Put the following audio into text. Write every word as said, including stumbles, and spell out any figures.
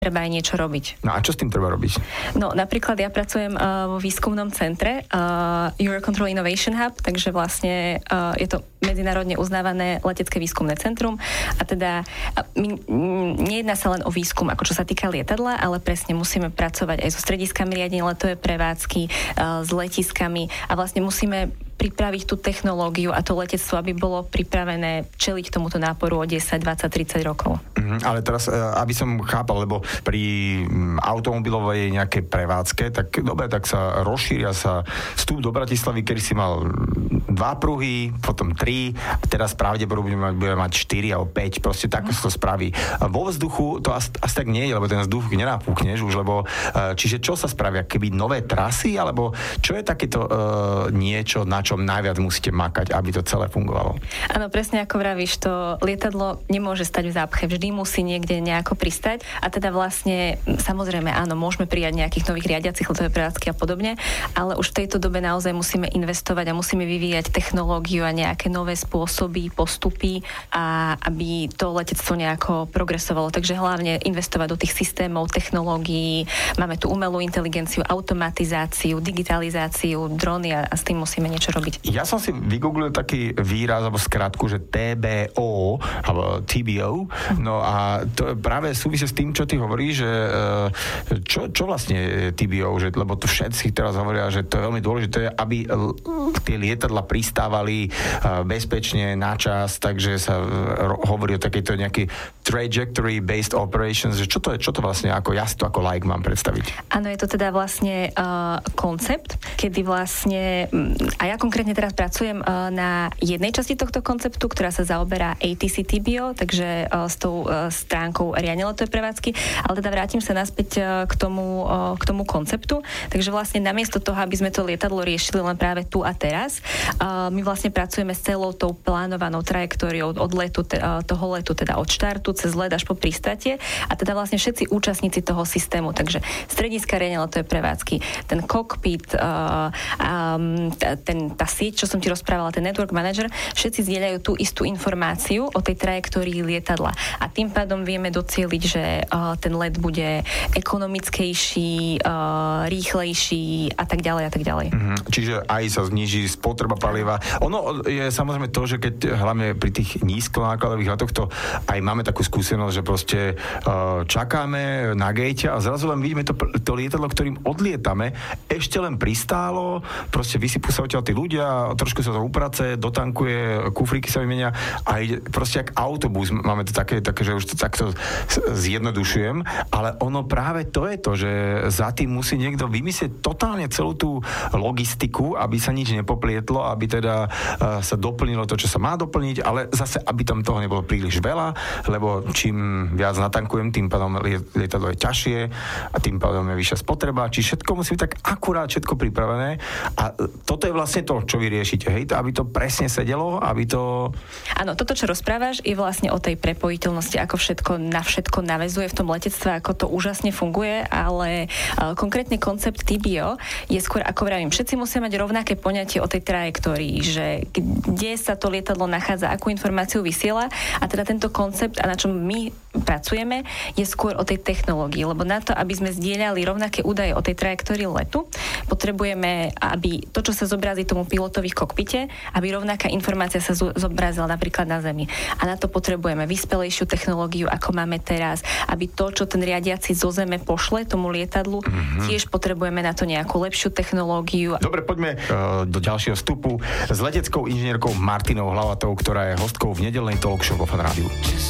treba aj niečo robiť. No a čo s tým treba robiť? No napríklad ja pracujem uh, vo výskumnom centre uh, Eurocontrol Innovation Hub, takže vlastne uh, je to medzinárodne uznávané letecké výskumné centrum a teda uh, my, m, nejedná sa len o výskum, ako čo sa týka lietadla, ale presne musíme pracovať aj so strediskami riadenia letovej prevádzky, uh, s letiskami a vlastne musíme pripraviť tú technológiu a to letectvo, aby bolo pripravené čeliť tomuto náporu o desať, dvadsať, tridsať rokov. Mm, ale teraz, aby som chápal, lebo pri automobilovej nejakej prevádzke, tak dobre, tak sa rozšíria sa vstup do Bratislavy, kedy si mal dva pruhy, potom tri, a teraz pravdepodobne budeme mať, budeme mať štyri alebo päť, proste tak sa to spraví. Vo vzduchu to asi, asi tak nie je, lebo ten vzduch nenapúkneš už, lebo čiže čo sa spravia? Keby nové trasy, alebo čo je takéto uh, niečo, na čom najviac musíte makať, aby to celé fungovalo? Áno, presne ako vravíš, to lietadlo nemôže stať v zápche, vždy musí niekde nejako pristať a teda vlastne, samozrejme áno, môžeme prijať nejakých nových riadiacich letové prevádzky a podobne, ale už v tejto dobe naozaj musíme investovať a musíme vyvíjať technológiu a nejaké nové spôsoby, postupy a aby to letectvo nejako progresovalo. Takže hlavne investovať do tých systémov, technológií, máme tu umelú inteligenciu, automatizáciu, digitalizáciu, drony a, a s tým musíme niečo robiť. Ja som si vygooglil taký výraz alebo skratku, že té bé ó alebo té bé ó, no a to práve súvisí s tým, čo ty hovoríš, že čo, čo vlastne je té bé ó, že, lebo to všetci teraz hovoria, že to je veľmi dôležité, aby tie lietadla pristávali bezpečne na čas, takže sa hovorí o takejto nejakej trajectory based operations, že čo to je, čo to vlastne, ako ja si to ako like mám predstaviť? Áno, je to teda vlastne uh, koncept, kedy vlastne, a ja konkrétne teraz pracujem uh, na jednej časti tohto konceptu, ktorá sa zaoberá á té cé té bé ó, takže uh, s tou uh, stránkou riadenia letovej prevádzky, ale teda vrátim sa naspäť uh, k tomu, uh, k tomu konceptu, takže vlastne namiesto toho, aby sme to lietadlo riešili len práve tu a teraz, uh, my vlastne pracujeme s celou tou plánovanou trajektóriou od letu, te, uh, toho letu, teda od štartu cez let až po pristátie a teda vlastne všetci účastníci toho systému, takže strediska riadenia letovej prevádzky, ten kokpit, uh, um, ten, tá sieť, čo som ti rozprávala, ten network manager, všetci zdieľajú tú istú informáciu o tej trajektórii lietadla a tým pádom vieme docieliť, že uh, ten let bude ekonomickejší, uh, rýchlejší a tak ďalej a tak ďalej. Mm-hmm. Čiže aj sa zníži spotreba paliva. Ono je samozrejme to, že keď hlavne pri tých nízkonákladových letoch to aj máme takú skúsenosť, že proste uh, čakáme na gate a zrazu len vidíme to, to lietadlo, ktorým odlietame, ešte len pristálo, proste vysypú sa odtiaľ tí ľudia, trošku sa to uprace, dotankuje, kufríky sa vymenia a ide proste jak autobus. Máme to také, také, že už to takto zjednodušujem, ale ono práve to je to, že za tým musí niekto vymyslieť totálne celú tú logistiku, aby sa nič nepoplietlo, aby teda uh, sa doplnilo to, čo sa má doplniť, ale zase, aby tam toho nebolo príliš veľa, lebo čím viac natankujem, tým pádom lietadlo je ťažšie a tým pádom je vyššia spotreba, či všetko musí byť tak akurát všetko pripravené a toto je vlastne to, čo vy riešite, hej, aby to presne sedelo, aby to... Áno, toto, čo rozprávaš, je vlastne o tej prepojiteľnosti, ako všetko na všetko naväzuje v tom letectve, ako to úžasne funguje, ale uh, konkrétne koncept té bé ó je skôr, ako vravím, všetci musia mať rovnaké poňatie o tej trajektórii, že kde sa to lietadlo nachádza, akú informáciu vysiela a teda tento koncept, a na čom my pracujeme, je skôr o tej technológii, lebo na to, aby sme zdieľali rovnaké údaje o tej trajektórii letu, potrebujeme, aby to, čo sa zobrazí tomu pilotovi v kokpite, aby rovnaká informácia sa zobrazila napríklad na Zemi. A na to potrebujeme vyspelejšiu technológiu, ako máme teraz, aby to, čo ten riadiaci zo Zeme pošle tomu lietadlu, mm-hmm. tiež potrebujeme na to nejakú lepšiu technológiu. Dobre, poďme uh, do ďalšieho vstupu s leteckou inžinierkou Martinou Hlavatou, ktorá je hostkou v nedeľnej talk show vo Fan Rádiu.